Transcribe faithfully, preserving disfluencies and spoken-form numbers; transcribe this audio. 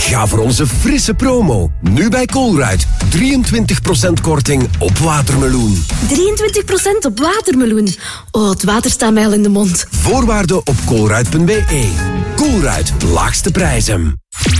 Ga voor onze frisse promo. Nu bij Colruyt. drieëntwintig procent korting op watermeloen. drieëntwintig procent op watermeloen. Oh, het water staat mij al in de mond. Voorwaarden op colruyt punt be. Colruyt, laagste prijzen.